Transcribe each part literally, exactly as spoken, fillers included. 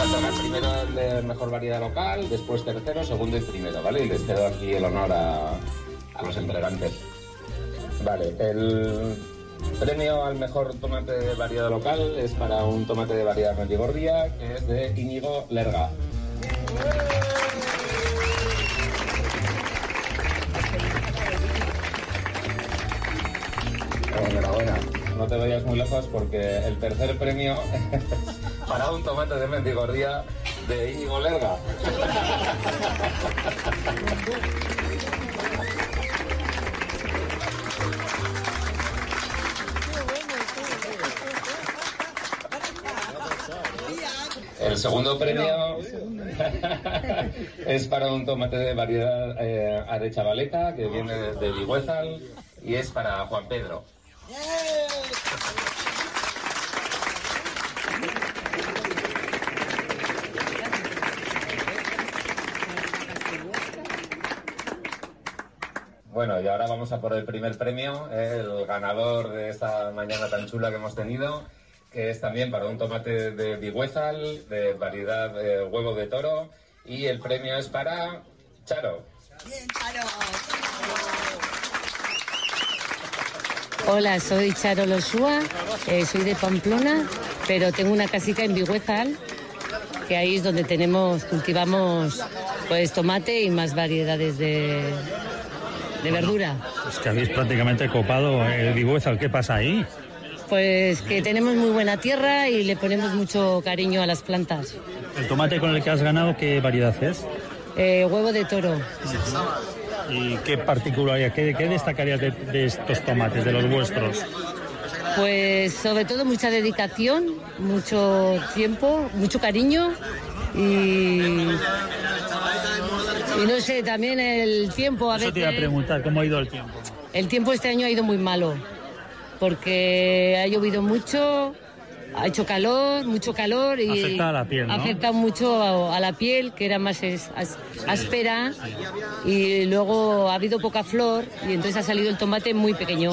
toca primero el de mejor variedad local, después tercero, segundo y primero, ¿vale? Y les cedo aquí el honor a, a los entregantes. Vale, el premio al mejor tomate de variedad local es para un tomate de variedad Mendigorría, que es de Íñigo Lerga. Enhorabuena. No te vayas muy lejos porque el tercer premio es para un tomate de Mendigorría de Íñigo Lerga. El segundo premio es para un tomate de variedad eh, Arechavaleta, que viene de Digüézal, y es para Juan Pedro. Bueno, y ahora vamos a por el primer premio, el ganador de esta mañana tan chula que hemos tenido, que es también para un tomate de Digüézal, de variedad de huevo de toro, y el premio es para Charo. Bien, Charo. Hola, soy Charo Losúa, eh, soy de Pamplona, pero tengo una casica en Digüézal, que ahí es donde tenemos, cultivamos pues tomate y más variedades de, de verdura. Es que habéis prácticamente copado el Digüézal, ¿qué pasa ahí? Pues que tenemos muy buena tierra y le ponemos mucho cariño a las plantas. ¿El tomate con el que has ganado qué variedad es? Eh, huevo de toro. ¿Y qué particularidad, qué, qué destacarías de, de estos tomates, de los vuestros? Pues sobre todo mucha dedicación, mucho tiempo, mucho cariño y, y no sé, también el tiempo a veces... Eso te iba a preguntar, ¿cómo ha ido el tiempo? El tiempo este año ha ido muy malo, porque ha llovido mucho, ha hecho calor, mucho calor y... Afecta a la piel, ¿no? Afecta mucho a, a la piel, que era más es, as, áspera, y luego ha habido poca flor y entonces ha salido el tomate muy pequeño,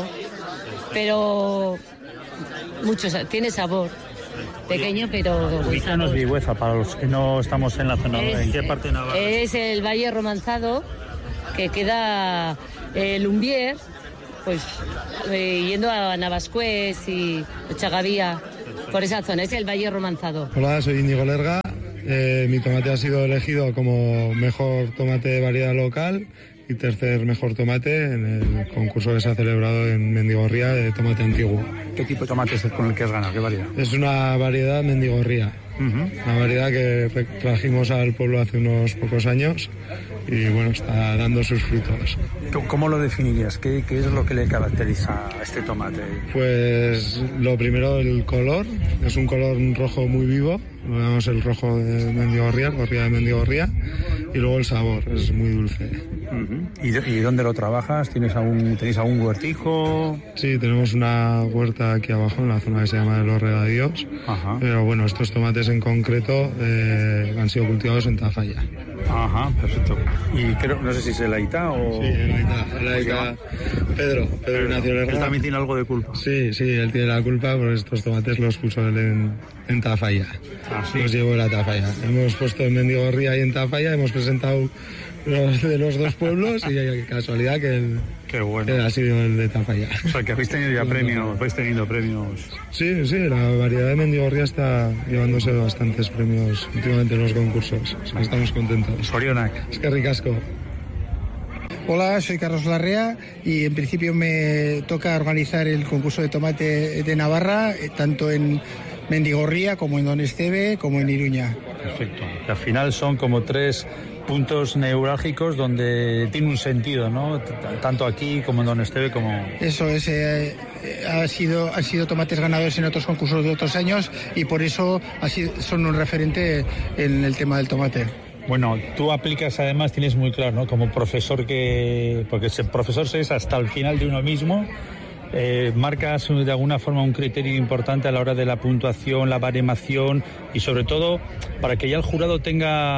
pero mucho, tiene sabor. Pequeño, pero... Ubícanos Digüézal, para los que no estamos en la zona. Es, ¿en qué parte de Navarra? Es el Valle Romanzado, que queda eh, Lumbier, pues eh, yendo a Navascués y Ochagavía, por esa zona, es el Valle Romanzado. Hola, soy Íñigo Lerga. Eh, mi tomate ha sido elegido como mejor tomate de variedad local y tercer mejor tomate en el concurso que se ha celebrado en Mendigorría de tomate antiguo. ¿Qué tipo de tomate es el con el que has ganado? ¿Qué variedad? Es una variedad Mendigorría, uh-huh. Una variedad que trajimos al pueblo hace unos pocos años y bueno, está dando sus frutos. ¿Cómo lo definirías? ¿Qué, qué es lo que le caracteriza a este tomate? Pues lo primero, el color. Es un color rojo muy vivo, lo llamamos el rojo de Mendigorría, el gorría de Mendigorría, y luego el sabor, es muy dulce. Uh-huh. ¿Y, ¿Y dónde lo trabajas? ¿Tienes algún, ¿Tenéis algún huertico? Sí, tenemos una huerta aquí abajo, en la zona que se llama de los Regadíos. Ajá. Pero bueno, estos tomates en concreto eh, han sido cultivados en Tafalla. Ajá, perfecto. Y creo, no sé si es el Aita o... Sí, el Aita, el Aita. Pedro, Pedro Ignacio Lerga. ¿Él también tiene algo de culpa? Sí, sí, él tiene la culpa porque estos tomates los puso él en, en Tafalla. Ah, sí. Los llevó a Tafalla. Hemos puesto en Mendigorría y en Tafalla, hemos presentado los de los dos pueblos y hay casualidad que el... Qué bueno. Que ha sido el de Tafalla. O sea, que habéis tenido ya premios, habéis tenido premios. Sí, sí, la variedad de Mendigorría está llevándose bastantes premios últimamente en los concursos. Así que estamos contentos. Sorionak. Es que ricasco. Hola, soy Carlos Larrea y en principio me toca organizar el concurso de tomate de Navarra, tanto en Mendigorría como en Don Esteve como en Iruña. Perfecto. Y al final son como tres puntos neurálgicos donde tiene un sentido, ¿no? Tanto aquí como en Don Esteve como... Eso es, eh, ha sido, han sido tomates ganadores en otros concursos de otros años y por eso ha sido, son un referente en el tema del tomate. Bueno, tú aplicas además, tienes muy claro, ¿no? Como profesor que... Porque ese profesor es hasta el final de uno mismo. Eh, marcas de alguna forma un criterio importante a la hora de la puntuación, la baremación y sobre todo para que ya el jurado tenga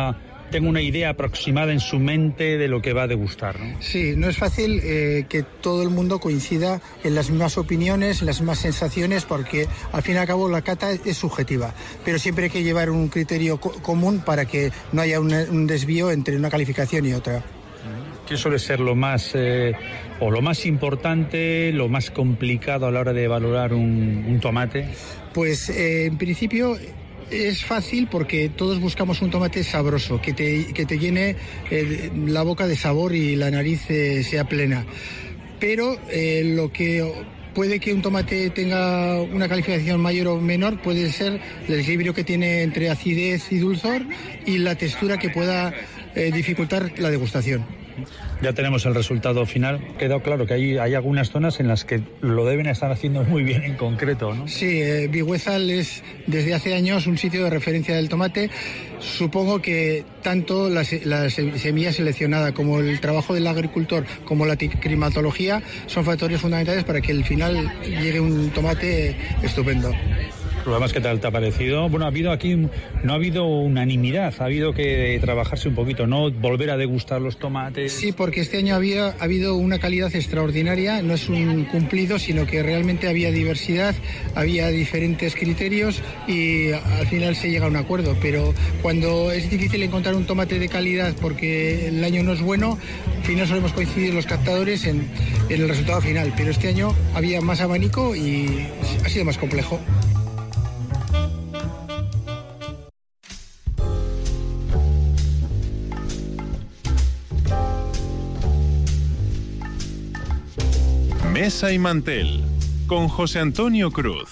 tenga una idea aproximada en su mente de lo que va a degustar, ¿no? Sí, no es fácil eh, que todo el mundo coincida en las mismas opiniones, en las mismas sensaciones, porque al fin y al cabo la cata es subjetiva, pero siempre hay que llevar un criterio co- común para que no haya un, un desvío entre una calificación y otra. ¿Qué suele ser lo más eh, o lo más importante, lo más complicado a la hora de valorar un, un tomate? Pues eh, en principio es fácil porque todos buscamos un tomate sabroso, que te, que te llene eh, la boca de sabor y la nariz eh, sea plena. Pero eh, lo que puede que un tomate tenga una calificación mayor o menor puede ser el equilibrio que tiene entre acidez y dulzor y la textura que pueda eh, dificultar la degustación. Ya tenemos el resultado final. Quedó claro que hay, hay algunas zonas en las que lo deben estar haciendo muy bien en concreto, ¿no? Sí, eh, Vigüézal es desde hace años un sitio de referencia del tomate. Supongo que tanto la, la semilla seleccionada como el trabajo del agricultor como la climatología son factores fundamentales para que al final llegue un tomate estupendo. Además, ¿qué tal te ha parecido? Bueno, ha habido aquí, no ha habido unanimidad, ha habido que trabajarse un poquito, ¿no? Volver a degustar los tomates. Sí, porque este año había ha habido una calidad extraordinaria, no es un cumplido, sino que realmente había diversidad, había diferentes criterios y al final se llega a un acuerdo. Pero cuando es difícil encontrar un tomate de calidad porque el año no es bueno, al final solemos coincidir los captadores en, en el resultado final. Pero este año había más abanico y ha sido más complejo. Mesa y Mantel, con José Antonio Cruz.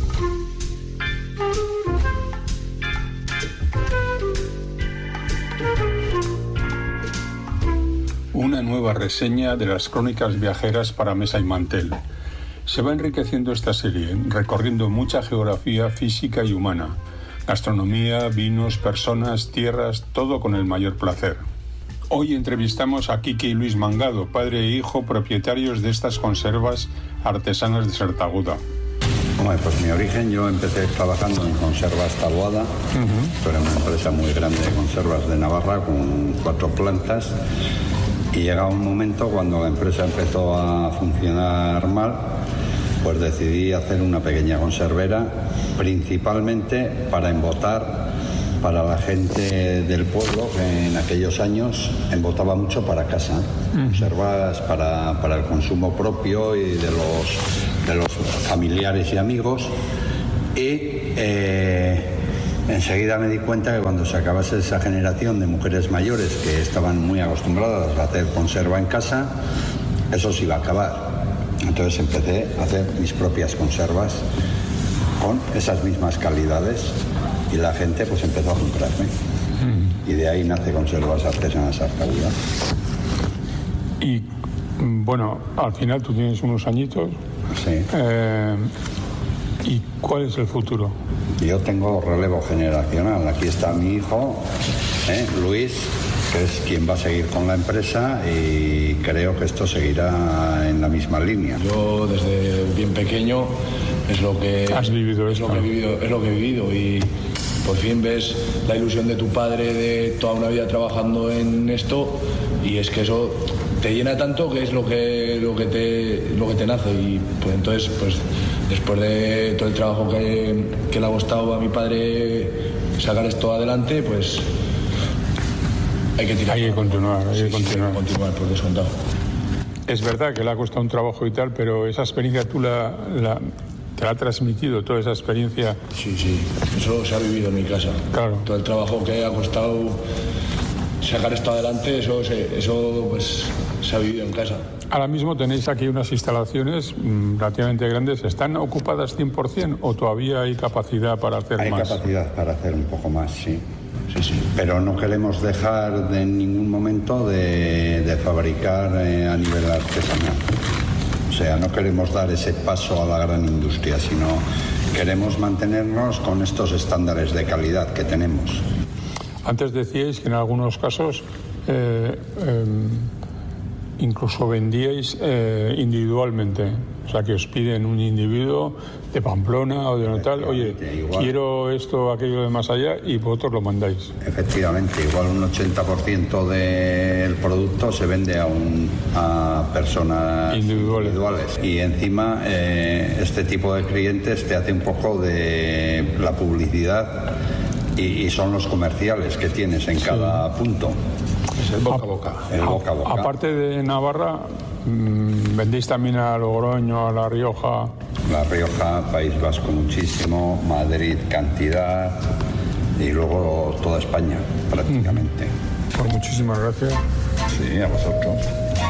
Una nueva reseña de las crónicas viajeras para Mesa y Mantel. Se va enriqueciendo esta serie, recorriendo mucha geografía física y humana, gastronomía, vinos, personas, tierras, todo con el mayor placer. Hoy entrevistamos a Quique y Luis Mangado, padre e hijo propietarios de estas conservas artesanas de Sertaguda. Bueno, pues mi origen, yo empecé trabajando en Conservas Taboada, uh-huh. Era una empresa muy grande de conservas de Navarra con cuatro plantas y llegaba un momento cuando la empresa empezó a funcionar mal, pues decidí hacer una pequeña conservera, principalmente para embotar para la gente del pueblo, que en aquellos años embotaba mucho para casa, mm. conservas para, para el consumo propio y de los, de los familiares y amigos. Y eh, enseguida me di cuenta que cuando se acabase esa generación de mujeres mayores que estaban muy acostumbradas a hacer conserva en casa, eso se iba a acabar. Entonces empecé a hacer mis propias conservas con esas mismas calidades. Y la gente pues empezó a comprarme. Mm. Y de ahí nace Conservas Artesanas Sertaguda. Y bueno, al final tú tienes unos añitos. Sí. Eh, ¿Y cuál es el futuro? Yo tengo relevo generacional. Aquí está mi hijo, ¿eh? Luis, que es quien va a seguir con la empresa y creo que esto seguirá en la misma línea. Yo desde bien pequeño es lo que has vivido, es esto. lo que he vivido, es lo que he vivido y por fin ves la ilusión de tu padre de toda una vida trabajando en esto y es que eso te llena tanto que es lo que lo que te lo que te nace y pues entonces pues después de todo el trabajo que, que le ha costado a mi padre sacar esto adelante, pues hay que tirar. Hay que continuar, hay sí, que continuar. Sí, continuar por descontado. Es verdad que le ha costado un trabajo y tal, pero esa experiencia tú la, la te la ha transmitido, toda esa experiencia. Sí, sí, eso se ha vivido en mi casa. Claro. Todo el trabajo que ha costado sacar esto adelante, eso, se, eso pues, se ha vivido en casa. Ahora mismo tenéis aquí unas instalaciones mmm, relativamente grandes. ¿Están ocupadas cien por ciento o todavía hay capacidad para hacer hay más? Hay capacidad para hacer un poco más, sí. Sí, sí. Pero no queremos dejar de, en ningún momento de, de fabricar eh, a nivel artesanal. O sea, no queremos dar ese paso a la gran industria, sino queremos mantenernos con estos estándares de calidad que tenemos. Antes decíais que en algunos casos eh, eh, incluso vendíais eh, individualmente. O sea, que os piden un individuo de Pamplona o de no tal, oye, igual, quiero esto, aquello de más allá, y vosotros lo mandáis. Efectivamente, igual un ochenta por ciento del producto se vende a, un, a personas individuales. individuales. Y encima eh, este tipo de clientes te hace un poco de la publicidad y, y son los comerciales que tienes en sí. cada punto. Es el boca a boca. El boca a boca. Aparte de Navarra, mmm, vendéis también a Logroño, a La Rioja. La Rioja, País Vasco muchísimo, Madrid cantidad y luego toda España prácticamente. Pues muchísimas gracias. Sí, a vosotros.